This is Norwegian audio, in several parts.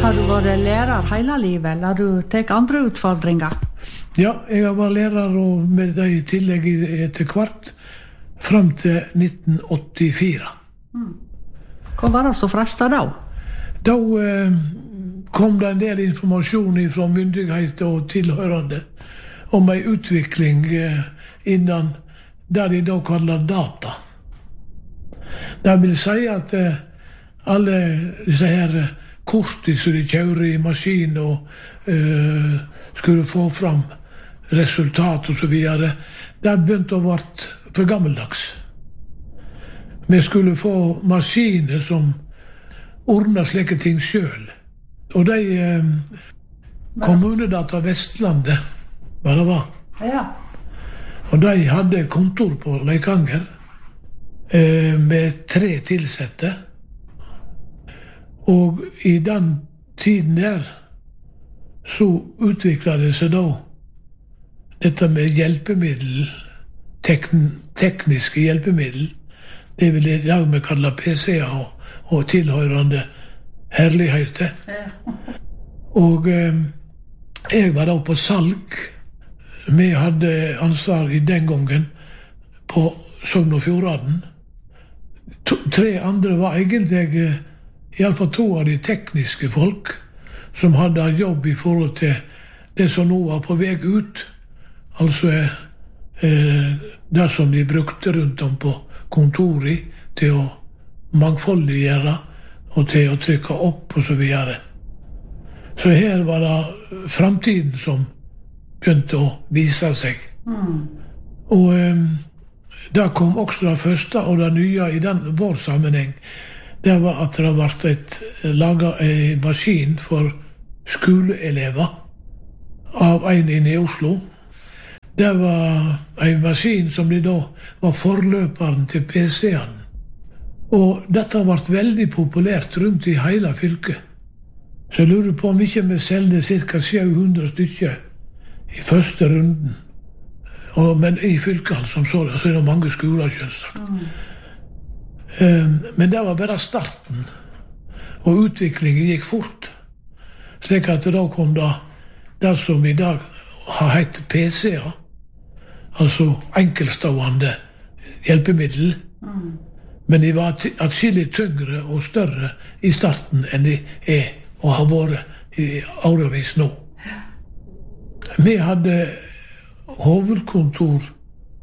Har du vært lærer hele livet, eller har du tatt andre utfordringer? Ja, jeg var lærer og med det i tillegg etter hvert, frem til 1984. Hva var det så frestet da? Da kom det en del informasjon fra myndigheter og tilhørende om en utvikling innan det de da kaller data. Det vil si at alle disse her kortet som de kjører i maskin og skulle få fram resultat og så videre, det begynte å være for gammeldags. Vi skulle få maskiner som ordnet slike ting selv. Og de kommunedata Vestlandet, hva det var. Ja. Og de hadde kontor på Leikanger med 3 tilsette. Og i den tiden der så utviklet det seg da dette med hjelpemiddel, tekniske hjelpemiddel. Det vil i dag vi kaller PC-er og tilhørende herligheter. Og jeg var da på salg. Vi hadde ansvar i den gangen på Sogn og Fjordane. 3 andre var egentlig i alle fall 2 av de tekniske folk som hadde jobb i forhold til det som nå var på vei ut. Altså det som de brukte rundt om på kontoret til å mangfoldiggjøre og til å trykke opp og så videre. Så her var det fremtiden som begynte å vise seg. Og det kom også det første og det nye i vår sammenheng. Det var at det ble laget en maskin for skoleelever av en inne i Oslo. Det var en maskin som de da var forløperen til PC-en. Og dette ble veldig populært rundt i hele fylket. Så jeg lurer på om ikke vi selgte ca. 700 stykker i første runden. Men i fylket som sådan, så er det mange skoler selvsagt. Men det var bare starten, og utviklingen gikk fort. Slik at da kom det som i dag har hett PC-er, altså enkeltstående hjelpemiddel, men de var atskillig tyngre og større i starten enn de er og har vært i årevis nå. Vi hadde hovedkontor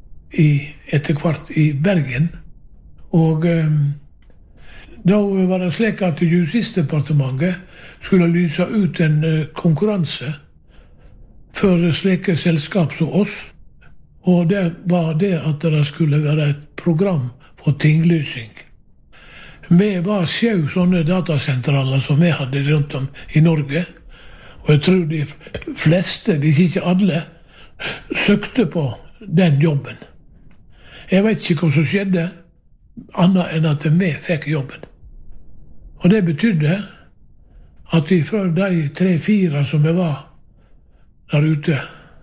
etter hvert i Bergen, og da var det slik at Justisdepartementet skulle lyse ut en konkurranse for slike selskap som oss, og det var det at det skulle være et program for tinglysing. Vi var 7 sånne datasentraler som vi hadde rundt om i Norge, og jeg tror de fleste, hvis ikke alle, søkte på den jobben. Jeg vet ikke hva som skjedde, annet enn at vi fikk jobben. Og det betydde at fra de 3-4 som vi var der ute,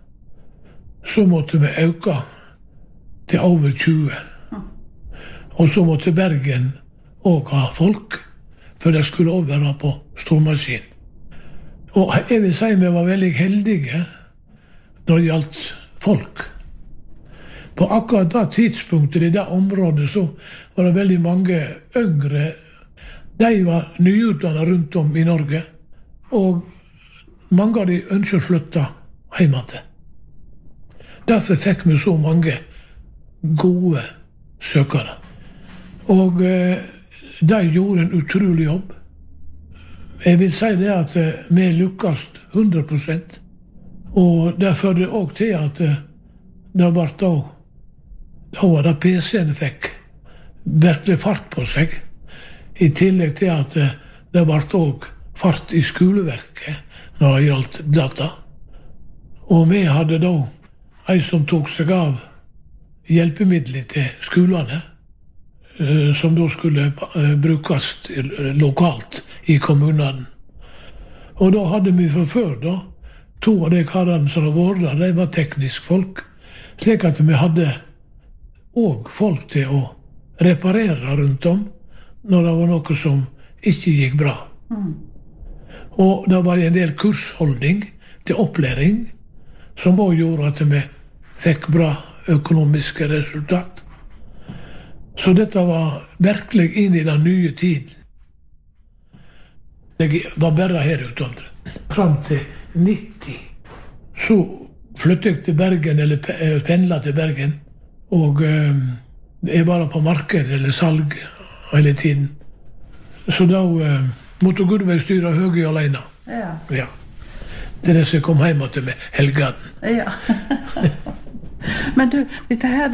så måtte vi øke til over 20. Og så måtte Bergen også ha folk, for det skulle også være på stormaskin. Og jeg vil si vi var veldig heldige når det gjaldt folk. På akkurat det tidspunktet i det området så var det veldig mange yngre. De var nyutdannet rundt om i Norge, og mange av de ønsket å flytte hjemme til. Derfor fikk vi så mange gode søkere. Og de gjorde en utrolig jobb. Jeg vil si det at vi lykkes 100%, og det førte også til at det ble da var det PC-en fikk virkelig fart på seg, i tillegg til at det ble også fart i skoleverket når det gjaldt data. Og vi hadde da en som tok seg av hjelpemidler til skolene, som da skulle brukes lokalt i kommunene. Og da hadde vi fra før da 2 av de karene som var der, de var teknisk folk, slik at vi hadde og folk til å reparere rundt om når det var noe som ikke gikk bra. Og det var en del kursholdning til opplæring, som også gjorde at vi fikk bra økonomiske resultat. Så dette var virkelig inn i den nye tiden. Jeg var bare her ute fram til 90. Så flyttet jeg til Bergen, eller pendlet til Bergen, og jeg var på marked eller salg hele tiden. Så da måtte Gudveig styre Høgøy alene. Ja. Det er det som kom hjem til med helgen. Ja. Men du, dette her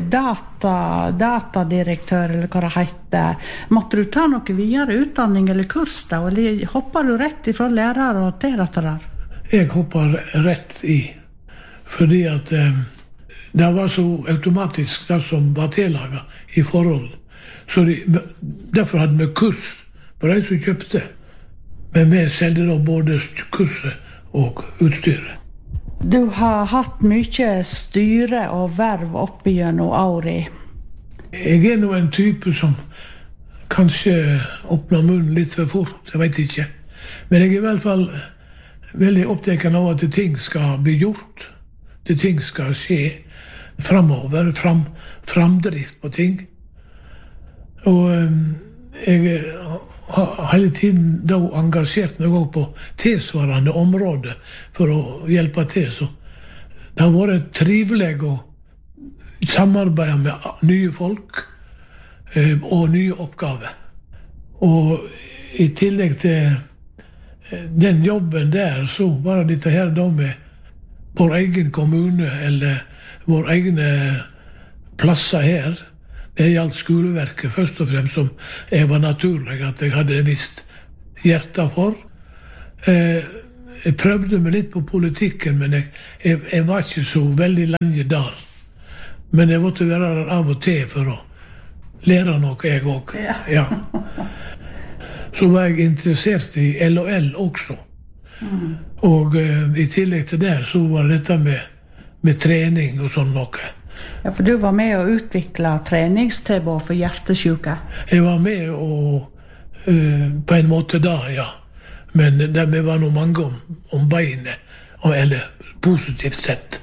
datadirektør, eller hva det heter, måtte du ta noe videre utdanning eller kurs da, eller hopper du rett ifra lærer og til dette der? Jeg hopper rett i, fordi at det var så automatisk det som var tillaget i forhold. Så derfor hadde vi kurs på de som kjøpte, men vi selgte da både kurset og utstyret. Du har hatt mye styre og verv opp gjennom året. Jeg er nå en type som kanskje åpner munnen litt for fort, jeg vet ikke. Men jeg er i hvert fall veldig opptatt av at ting skal bli gjort. At ting skal skje fremover, framdrift på ting. Og jeg har hele tiden da engasjert meg også på tilsvarende områder for å hjelpe til. Så det har vært trivelig å samarbeide med nye folk og nye oppgaver. Og i tillegg til den jobben der, så var det dette her da med vår egen kommune eller vår egne plasser her. Det gjaldt skoleverket først og fremst, som jeg var naturlig at jeg hadde visst hjertet for. Jeg prøvde meg litt på politikken, men jeg var ikke så veldig lenge der. Men jeg måtte være der av og til for å lære noe, jeg også. Ja. Så var jeg interessert i LOL også. Og i tillegg til det så var dette med trening og sånn noe. Ja, for du var med å utvikle treningstilbud for hjertesyke. Jeg var med på en måte da, ja. Men vi var noe mange om beinet, eller positivt sett.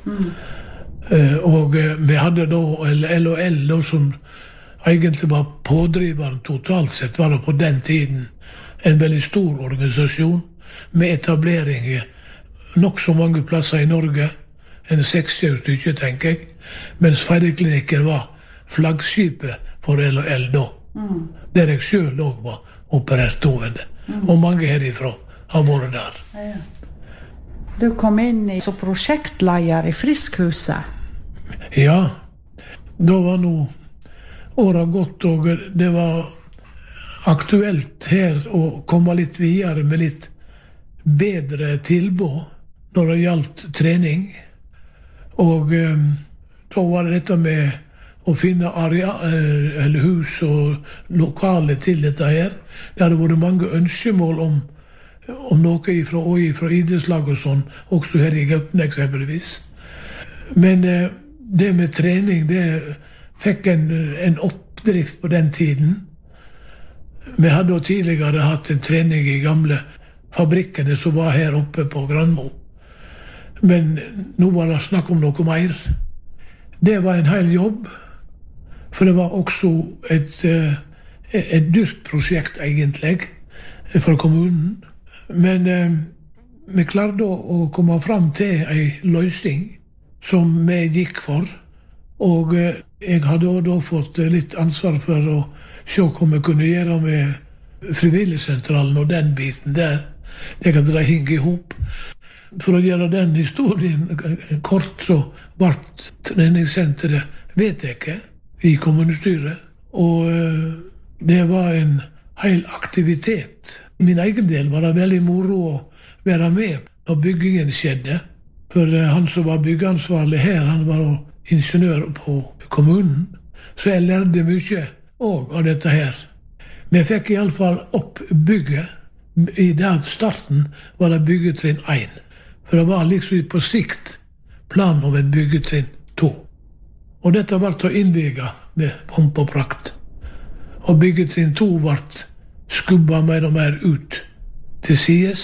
Og vi hadde da LOL, da, som egentlig var pådriveren totalt sett, var det på den tiden en veldig stor organisasjon med etablering nok så mange plasser i Norge. En 60 stykker, tenker jeg. Mens Feideklinikken var flaggskipet for LOL da. Der jeg selv også var operert hovende. Og mange herifra har vært der. Ja. Du kom inn som prosjektleder i Friskhuset. Ja. Da var nå året gått, og det var aktuelt her å komme litt videre med litt bedre tilbud når det gjaldt trening. Og da var det dette med å finne eller hus og lokale til dette her. Det hadde vært mange ønskemål om noe fra idrettslag og sånn, også her i Gaupne eksempelvis. Men det med trening, det fikk en oppdrift på den tiden. Vi hadde tidligere hatt en trening i gamle fabrikkene som var her oppe på Granmo. Men nå var det snakk om noe mer. Det var en hel jobb, for det var også et dyrt prosjekt egentlig for kommunen. Men vi klarte å komme fram til en løsning som vi gikk for. Og jeg hadde da fått litt ansvar for å se hva vi kunne gjøre med frivilligsentralen og den biten der. Det hadde de hengt i hop. For å gjøre den historien kort, så ble treningssenteret vedtatt i kommunestyret. Og det var en hel aktivitet. Min egen del var det veldig moro å være med når byggingen skjedde. For han som var byggeansvarlig her, han var ingeniør på kommunen. Så jeg lærte mye også av dette her. Vi fikk i alle fall opp bygget. I den starten var det byggetrinn 1. For det var liksom på sikt plan om en byggetrinn 2. Og dette ble innviget med pomp og prakt. Og byggetrinn 2 ble skubba mer og mer ut til sides,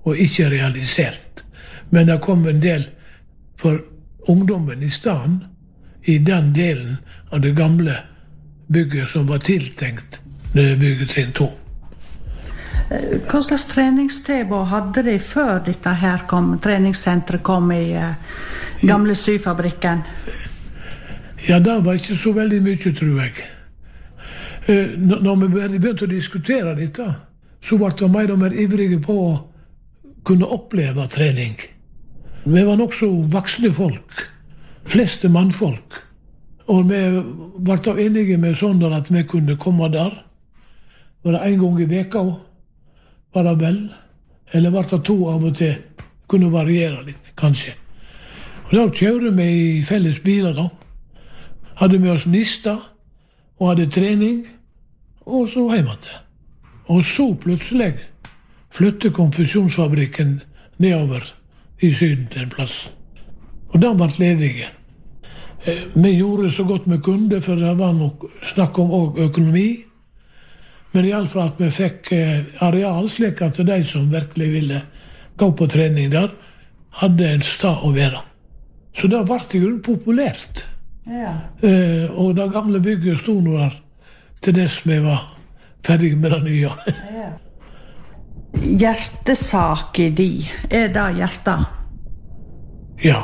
og ikke realisert. Men det kom en del for ungdommen i staden, i den delen av det gamle bygget som var tiltenkt byggetrinn 2. Hva slags treningstilbud hadde de før dette her treningssenteret kom i gamle syfabrikken? Ja, det var ikke så veldig mye, tror jeg. Når vi begynte å diskutere dette, så ble vi mer og mer ivrige på å kunne oppleve trening. Vi var nok så voksne folk, fleste mannfolk, og vi ble enige med sånn at vi kunne komme der. Var det en gang i veka, var det vel, eller var det 2 av og til, kunne variere litt, kanskje. Og da kjørte vi i felles biler da. Hadde med oss nista, og hadde trening, og så hjemme til. Og så plutselig flyttet konfeksjonsfabrikken nedover i Syden til en plass. Og den ble ledige. Vi gjorde så godt vi kunne, for det var nok snakk om også økonomi. Men i alle fall at vi fikk areal, slik at de som virkelig ville gå på trening der, hadde en sted å være. Så det ble i grunnen populært. Ja. Og det gamle bygget stod nå der til dess vi var ferdige med det nye. Ja. Hjertesaken din, det hjertet? Ja.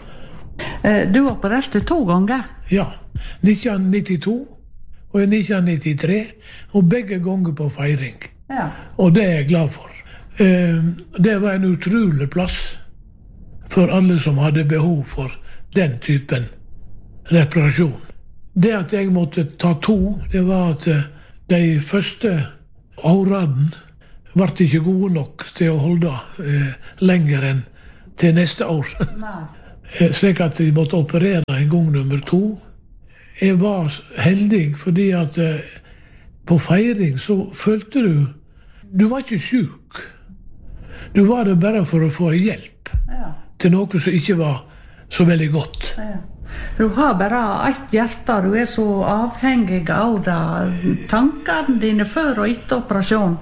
Du opererte 2 ganger? Ja. 1992 og i 1993, og begge ganger på feiring. Ja. Og det er jeg glad for. Det var en utrolig plass for alle som hadde behov for den typen reparasjon. Det at jeg måtte ta 2, det var at de første årene ble ikke gode nok til å holde lenger enn til neste år. Slik at de måtte operere en gang nummer 2. Jeg var heldig fordi at på feiring så følte du var ikke syk. Du var det bare for å få hjelp til noe som ikke var så veldig godt. Ja. Du har bare ett hjerte, du er så avhengig av det. Tankene dine før og etter operasjon?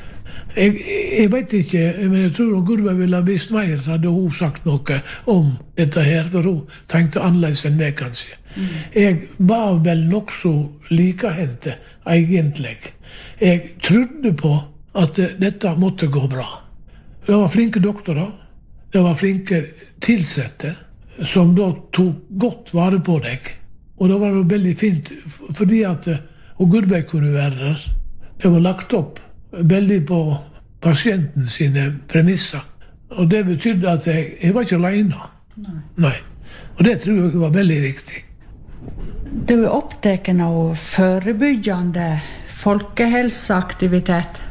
Jeg vet ikke, men jeg tror Gudve ville ha visst mer, hadde hun sagt noe om dette her, for hun tenkte annerledes enn meg, kanskje. Jeg var vel nok så likehendte, egentlig. Jeg trodde på at dette måtte gå bra. Det var flinke doktorer, det var flinke tilsette, som da tok godt vare på deg. Og det var veldig fint, fordi at Gudve kunne være der. Det var lagt opp veldig på pasienten sine premisser. Og det betydde at jeg var ikke alene. Nei. Og det tror jeg var veldig viktig. Du er opptatt av forebyggende folkehelseaktivitet?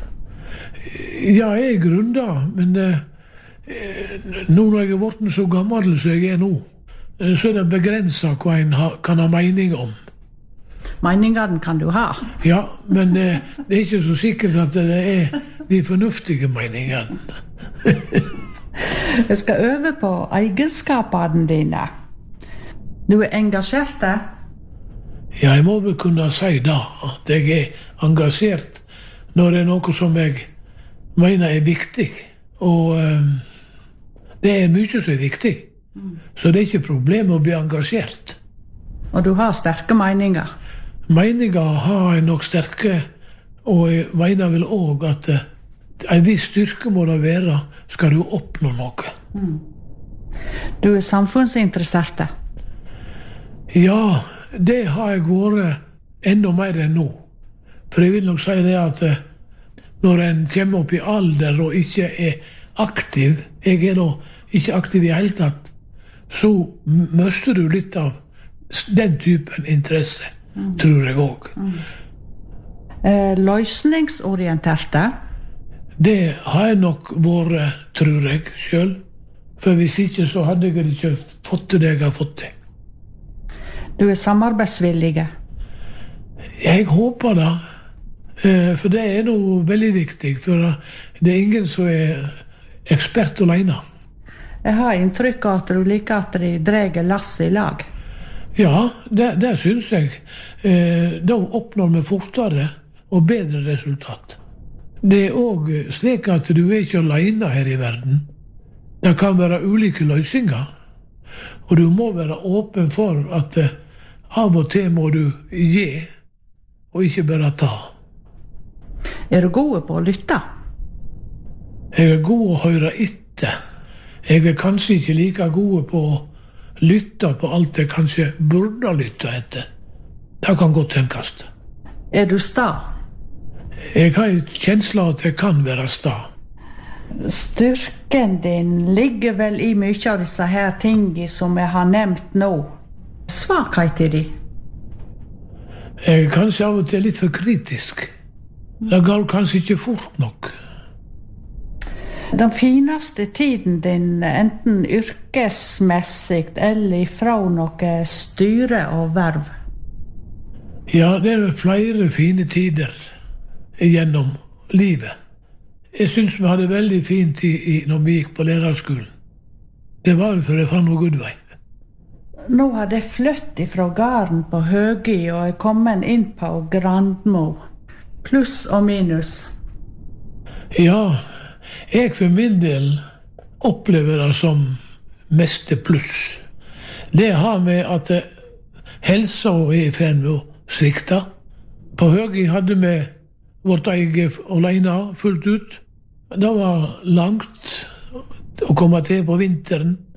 Ja, jeg er grunnet, men nå når jeg er blitt så gammel som jeg er nå, så er det begrenset hva en kan ha mening om. Meningene kan du ha? Ja, men det er ikke så sikkert at det er de fornuftige meningene. Jeg skal øve på egenskapene dine. Du er engasjert? Ja, jeg må vel kunne si da at jeg er engasjert når det er noe som jeg mener er viktig. Og det er mye som er viktig. Så det er ikke problem å bli engasjert. Og du har sterke meninger? Meninger har jeg nok sterke, og jeg mener vel også at en viss styrke må det være, skal du oppnå noe. Du er samfunnsinteressert? Ja, det har jeg vært enda mer enn nå. For jeg vil nok si det at når en kommer opp i alder og ikke er aktiv, jeg er da ikke aktiv i hele tatt, så mister du litt av den typen interesse. Tror jeg også. Løsningsorienterte? Det har jeg nok vært, tror jeg, selv. For hvis ikke, så hadde jeg ikke fått det jeg har fått det. Du er samarbeidsvillig? Jeg håper det. For det er noe veldig viktig. For det er ingen som er ekspert alene. Jeg har inntrykk av at du liker at de drar lasset i lag. Ja, det synes jeg. Da oppnår vi fortere og bedre resultat. Det også slik at du ikke alene her i verden. Det kan være ulike løsninger. Og du må være åpen for at av og til må du gi, og ikke bare ta. Du god på å lytte? Jeg god å høre etter. Jeg kanskje ikke like god på å lytte på alt jeg kanskje burde lytte etter. Det kan godt tenkes. Du sta? Jeg har en kjensle av at jeg kan være sta. Styrken din ligger vel i mye av disse her tingene som jeg har nevnt nå. Svakheter de? Jeg er kanskje av og til litt for kritisk. Det går kanskje ikke fort nok. Den fineste tiden din, enten yrkesmessig eller fra noe styre og verv? Ja, det er flere fine tider gjennom livet. Jeg synes vi hadde veldig fin tid når vi gikk på lærerskolen. Det var det for jeg fant noe god vei. Nå har jeg flyttet fra gården på Høgi og er kommet inn på Grandmo. Pluss og minus. Ja, jeg for min del opplever det som meste pluss. Det har med at helsa er i ferd med å svikte. På Høgi hadde vi vårt eget alene fullt ut. Det var langt å komme til på vinteren.